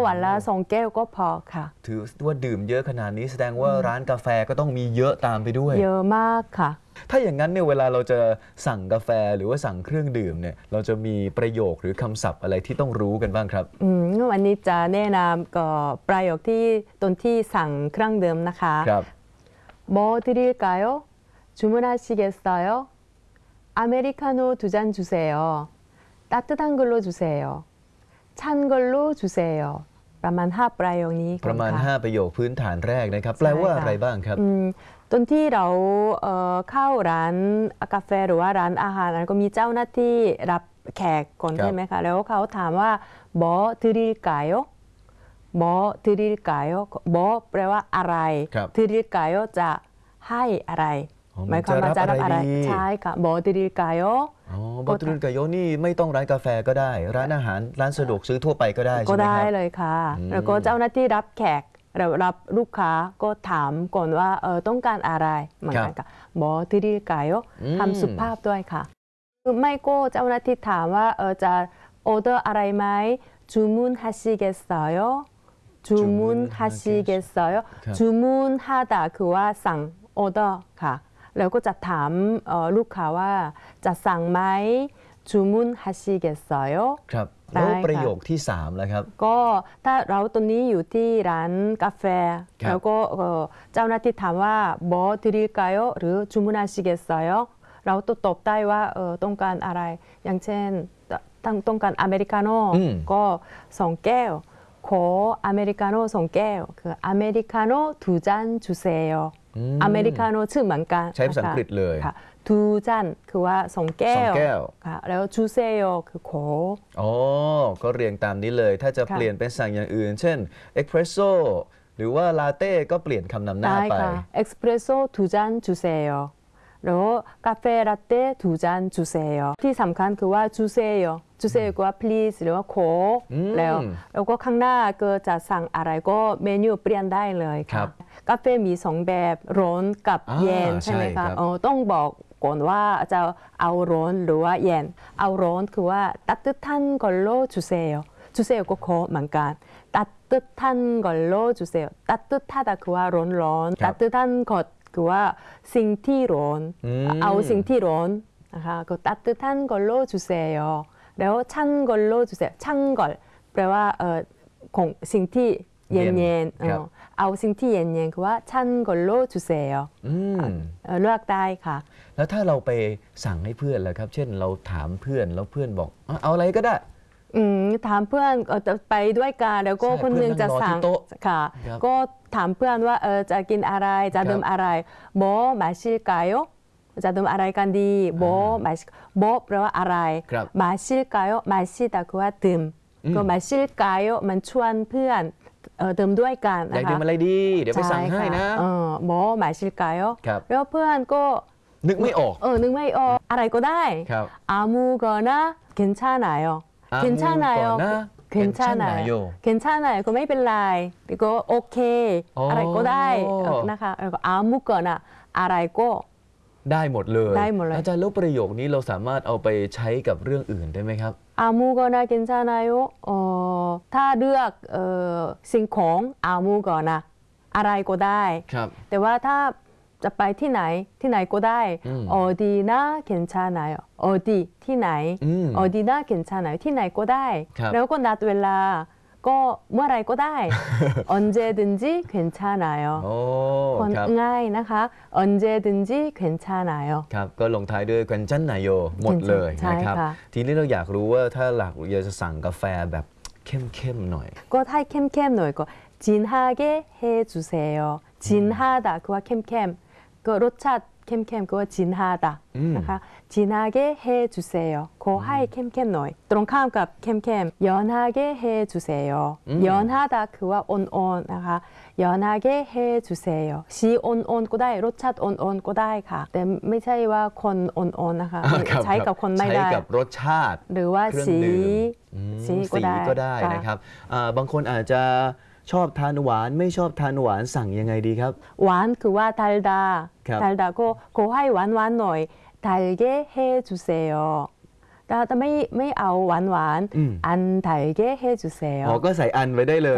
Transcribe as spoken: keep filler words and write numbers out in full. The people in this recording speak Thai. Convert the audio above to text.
วันละสองแก้วก็พอค่ะถือว่าดื่มเยอะขนาดนี้แสดงว่าร้านกาแฟก็ต้องมีเยอะตามไปด้วยเยอะมากค่ะถ้าอย่างนั้นเนี่ยเวลาเราจะสั่งกาแฟหรือว่าสั่งเครื่องดื่มเนี่ยเราจะมีประโยคหรือคำศัพท์อะไรที่ต้องรู้กันบ้างครับอืมวันนี้จะแนะนำก็ประโยคที่ตอนที่สั่งเครื่องดื่มนะคะครับ 뭐 드릴까요? 주문하시겠어요? 아메리카노 두 잔 주세요. 따뜻한 걸로 주세요. 찬 걸로 주세요. ประมาณห้าประโยคนี้ประมาณห้าประโยคพื้นฐานแรกนะครับแปลว่าอะไรบ้างครับตอนที่เราเข้าร้านกาแฟหรือว่าร้านอาหารก็มีเจ้าหน้าที่รับแขกก่อนใช่ไหมคะแล้วเขาถามว่า뭐 드릴까요? 뭐 드릴까요? 뭐แปลว่าอะไร드릴까요จะให้อะไรหมายความว่าจะรับอะไรใช่ค่ะ뭐 드릴까요? อ๋อ뭐 드릴까요นี่ไม่ต้องร้านกาแฟก็ได้ร้านอาหารร้านสะดวกซื้อทั่วไปก็ได้ใช่ไหมครับก็ได้เลยค่ะแล้วก็เจ้าหน้าที่รับแขกเรารับลูกค้าก็ถามก่อนว่าเออต้องการอะไรเหมือนกันค่ะ뭐 드릴까요? คำสุภาพด้วยค่ะไม่ก็เจ้าหน้าที่ถามว่าเออจะออเดอร์อะไรไหม주문하시겠어요? 주문하시겠어요? 주문하다คือว่าสั่งออเดอร์ค่ะแล้วก็จะถามลูกค้าว่าจะสั่งไหม주문하시겠어요? ครับแล้วประโยคที่สามแล้วครับก็ถ้าเราตอนนี้อยู่ที่ร้านกาแฟแล้วก็เจ้าหน้าที่ถามว่า뭐 드릴까요? หรือ주문하시겠어요? เราตอบได้ว่าเออต้องการอะไรอย่างเช่นต้องการอเมริกาโน่ก็สองแก้วขออเมริกาโน่สองแก้วคืออเมริกาโน่두 잔 주세요อเมริกาโน่ชื่อเหมือนกันใช้ภาษาอังกฤษเลยค่ะ두 잔คือว่าสองแก้วค่ะแล้ว주세요คือขออ๋อก็เรียงตามนี้เลยถ้าจะเปลี่ยนเป็นสั่งอย่างอื่นเช่นเอสเปรสโซ่หรือว่าลาเต้ก็เปลี่ยนคำนำหน้าไปเอสเปรสโซ่두 잔 주세요แล้วกาแฟลาเต้두 잔 주세요ที่สำคัญคือว่า주세요 주세요ก็ว่า please หรือว่าขอแล้วแล้วก็ข้างหน้าก็จะสั่งอะไรก็เมนูเปลี่ยนได้เลยครับกาแฟมีสองแบบร้อนกับเย็นใช่ไหมคะต้องบอกก่อนว่าจะเอาร้อนหรือว่าเย็นเอาร้อนคือว่า따뜻한 걸로 주세요 주세요ก็ขอเหมือนกัน따뜻한 걸로 주세요 따뜻하다คือว่าร้อนร้อน따뜻한 것คือว่าสิ่งที่ร้อนเอาสิ่งที่ร้อนนะคะก็따뜻한 걸로 주세요แล้ว찬 걸로 주세요 찬 걸แปลว่าเออของสิ่งที่เย็นเย็นเอาสิ่งที่เย็นเย็นคือว่า찬 걸로 주세요เลือกได้ค่ะแล้วถ้าเราไปสั่งให้เพื่อนล่ะครับเช่นเราถามเพื่อนแล้วเพื่อนบอกเอาอะไรก็ได้ถามเพื่อนไปด้วยกันแล้วก็คนหนึ่งจะสั่งค่ะก็ถามเพื่อนว่าเออจะกินอะไรจะดื่มอะไร뭐 마실까요?จะดื่มอะไรกันดี뭐 마시 뭐แปลว่าอะไร마실까요? 마시다คือว่าดื่มก็마실까요? มันชวนเพื่อนดื่มด้วยกันนะคะอยากดื่มอะไรดีเดี๋ยวไปสั่งให้นะ 뭐 마실까요? แล้วเพื่อนก็นึกไม่ออกเออนึกไม่ออกอะไรก็ได้아무거나 괜찮아요 괜찮아요 괜찮아요 괜찮아요ก็ไม่เป็นไรก็โอเคอะไรก็ได้นะคะแล้วก็아무거나อะไรก็ได้หมดเลยได้หมดเลยอาจารย์แล้วประโยคนี้เราสามารถเอาไปใช้กับเรื่องอื่นได้ไหมครับ 아무거나 괜찮아요เอ่อถ้าเลือกเอ่อสิ่งของ아무거나อะไรก็ได้แต่ว่าถ้าจะไปที่ไหนที่ไหนก็ได้어디나 괜찮아요 어디ที่ไหน어디나 괜찮아요ที่ไหนก็ได้แล้วก็นัดเวลาก็เมื่อไรก็ได้언제든지 괜찮아요คนง่ายนะคะ언제든지 괜찮아요 ครับก็ลงท้ายด้วย괜찮아요หมดเลยนะครับทีนี้เราอยากรู้ว่าถ้าหลักอยากจะสั่งกาแฟแบบเข้มๆหน่อยก็ให้เข้มๆหน่อยก็진하게 해주세요 진하다 그와 캠캠 그 로차 캠캠 그와 진하다นะคะ진하게 해주세요 그 하이 캠캠 너이 ตรงข้ามกับ 캠캠 연하게 해주세요 연하다 그와 온온นะคะ연하게 해주세요 시 온온ก็ได้รสชาติ온온ก็ได้ค่ะแต่ไม่ใช่ว่าคน온온นะคะใช้กับคนไม่ได้ใช้กับรสชาติหรือว่าสีสีก็ได้นะครับบางคนอาจจะชอบทานหวานไม่ชอบทานหวานสั่งยังไงดีครับหวานคือว่า달다 달다ก็ขอให้หวานหวานหน่อย달게 해주세요แต่ไม่ไม่เอาหวานหวานอัน달게 해주세요 อ๋อก็ใส่อันไว้ได้เลย